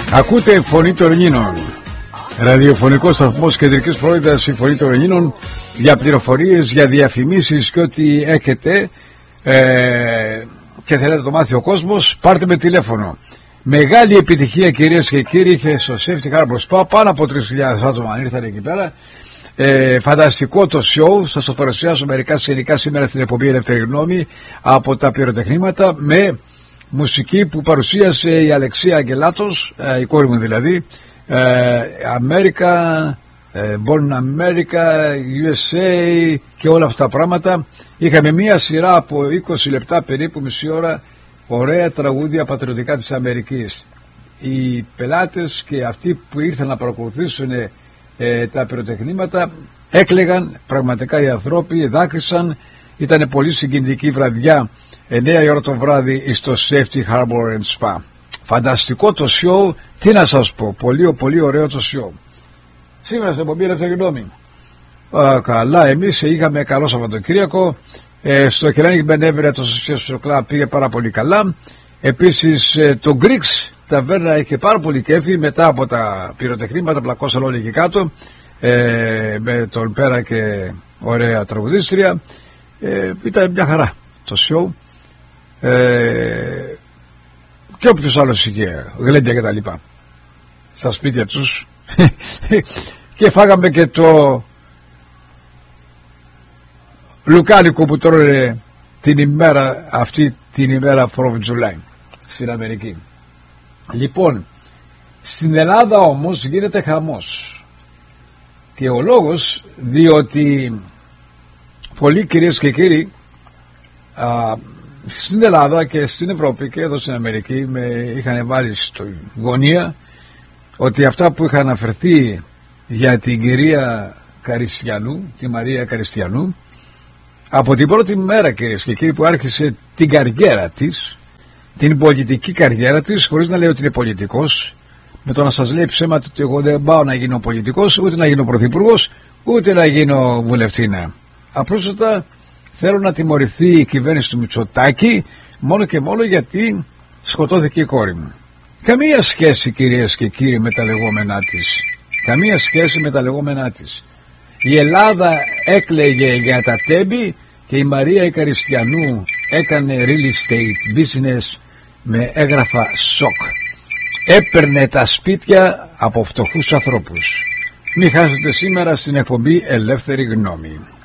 Ακούτε Φωνή των Ελλήνων, ραδιοφωνικός σταθμός Κεντρικής Φλόριδας, η Φωνή των Ελλήνων. Για πληροφορίες, για διαφημίσεις και ό,τι έχετε και θέλετε το μάθει ο κόσμος, πάρτε με τηλέφωνο. Μεγάλη επιτυχία, κυρίες και κύριοι, είχε στο Safety Harbor Spa, πάνω από 3.000 άτομα αν ήρθαν εκεί πέρα. Φανταστικό το show. Θα σας παρουσιάσω μερικά σκηνικά σήμερα στην εκπομπή Ελεύθερη Γνώμη από τα πυροτεχνήματα, με μουσική που παρουσίασε η Αλεξία Αγγελάτος, η κόρη μου δηλαδή. America, Born America, USA και όλα αυτά τα πράγματα. Είχαμε μία σειρά από 20 λεπτά περίπου, μισή ώρα, ωραία τραγούδια πατριωτικά της Αμερικής. Οι πελάτες και αυτοί που ήρθαν να παρακολουθήσουν τα πυροτεχνήματα έκλαιγαν πραγματικά, οι ανθρώποι δάκρυσαν. Ήταν πολύ συγκινητική βραδιά, 9 η ώρα το βράδυ στο Safety Harbor Spa. Φανταστικό το show, τι να σας πω, πολύ ωραίο το show. Σήμερα στην εκπομπή Ελεύθερη Γνώμη. Καλά, εμείς είχαμε καλό Σαββατοκύριακο. Στο Κελάνι Μπενέβρε το Social Club πήγε πάρα πολύ καλά. Επίσης το Greeks ταβέρνα είχε πάρα πολύ κέφι μετά από τα πυροτεχνήματα, πλακώσαν όλοι εκεί κάτω, με τον Πέρα και ωραία τραγουδίστρια. Ήταν μια χαρά το show. Και όποιος άλλος είχε γλέντια και τα λοιπά στα σπίτια τους. Και φάγαμε και το λουκάνικο που τρώνε την ημέρα αυτή, την ημέρα 4 of July στην Αμερική. Λοιπόν, στην Ελλάδα όμως γίνεται χαμός, και ο λόγος διότι πολλοί, κυρίες και κύριοι, στην Ελλάδα και στην Ευρώπη και εδώ στην Αμερική είχαν βάλει στο γωνία ότι αυτά που είχαν αναφερθεί για την κυρία Καριστιανού, τη Μαρία Καριστιανού, από την πρώτη μέρα, κυρίες και κύριοι, που άρχισε την καριέρα της, την πολιτική καριέρα της, χωρίς να λέει ότι είναι πολιτικός, με το να σας λέει ψέματα ότι εγώ δεν πάω να γίνω πολιτικός, ούτε να γίνω πρωθυπουργός, ούτε να γίνω βουλευτήνα. Απλούστατα θέλω να τιμωρηθεί η κυβέρνηση του Μητσοτάκη μόνο και μόνο γιατί σκοτώθηκε η κόρη μου. Καμία σχέση, κυρίες και κύριοι, με τα λεγόμενά της. Καμία σχέση με τα λεγόμενά της. Η Ελλάδα έκλαιγε για τα τέμπη και η Μαρία η Καριστιανού έκανε real estate business με έγγραφα σοκ. Έπαιρνε τα σπίτια από φτωχούς ανθρώπους. Μην χάσετε σήμερα στην εκπομπή Ελεύθερη Γνώμη.